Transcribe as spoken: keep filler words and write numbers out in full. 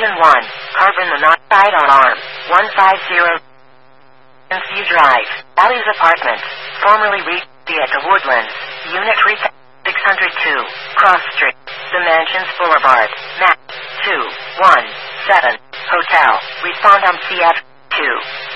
Engine one. Carbon monoxide alarm. one five zero. View Drive. Alley's Apartments. Formerly Regency at the Woodlands. Unit three six zero two. Cross Street. The Mansions Boulevard. Map two one seven. Hotel. Respond on C F two.